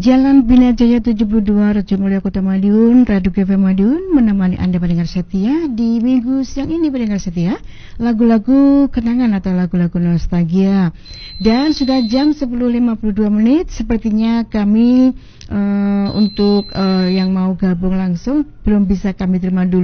Jalan Bina Jaya 72, Rejo Mulia Kota Madiun, Radu GV Madiun menemani Anda pendengar setia di minggu siang ini pendengar setia. Lagu-lagu kenangan atau lagu-lagu nostalgia. Dan sudah jam 10.52 sepertinya kami untuk yang mau gabung langsung belum bisa kami terima dulu.